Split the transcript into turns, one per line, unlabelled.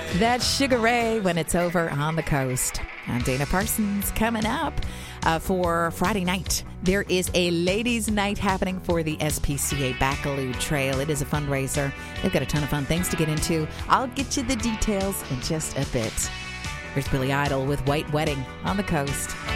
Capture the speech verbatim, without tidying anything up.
That's Sugar Ray, When It's Over on the Coast. I'm Dana Parsons. Coming up uh, for Friday night, there is a ladies' night happening for the S P C A Bacaloo Trail. It is a fundraiser. They've got a ton of fun things to get into. I'll get you the details in just a bit. Here's Billy Idol with White Wedding on the Coast.